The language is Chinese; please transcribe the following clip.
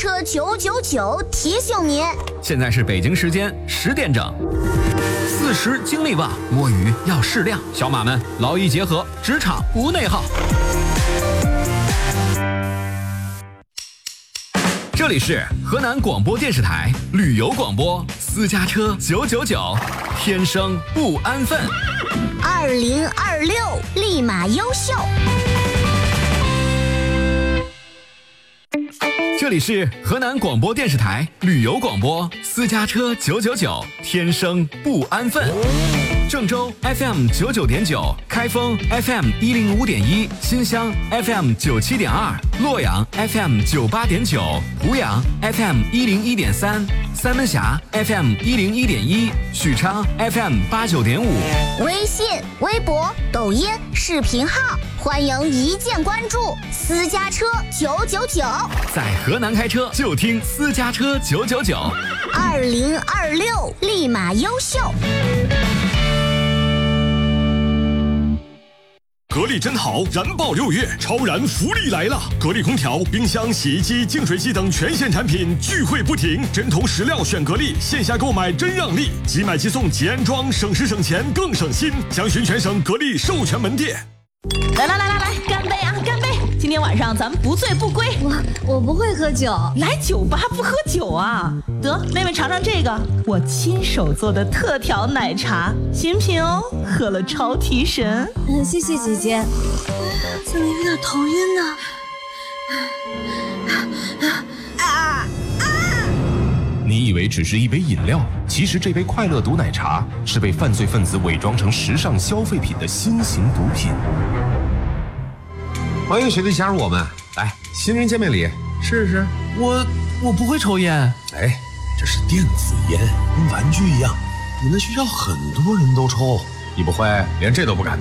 车999提醒您， 现在是北京时间10点整。40精力旺，摸鱼要适量，小马们劳逸结合，职场无内耗。这里是河南广播电视台旅游广播，私家车999，天生不安分。 2026立马优秀。 这里是河南广播电视台旅游广播，私家车999，天生不安分。郑州 FM 99.9，开封 FM 105.1，新乡 FM 97.2，洛阳 FM 98.9，濮阳 FM 101.3，三门峡 FM 101.1，许昌 FM 89.5。 微信、微博、抖音、视频号，欢迎一键关注私家车999。 在河南开车就听私家车999。 2026立马优秀。 格力真好，燃爆6月，超燃福利来了！格力空调、冰箱、洗衣机、净水器等全线产品聚会不停，针头石料选格力，线下购买真让利，即买即送即安装，省时省钱更省心。详询全省格力授权门店。 来，干杯啊，干杯！今天晚上咱们不醉不归。 我不会喝酒， 来酒吧不喝酒啊？得，妹妹尝尝这个，我亲手做的特调奶茶，新品哦，喝了超提神。 谢谢姐姐，怎么有点头晕呢？ 你以为只是一杯饮料，其实这杯快乐毒奶茶是被犯罪分子伪装成时尚消费品的新型毒品。 欢迎学弟加入我们，来，新人见面礼，试试。 我不会抽烟。 哎，这是电子烟，跟玩具一样，你们学校很多人都抽，你不会连这都不敢。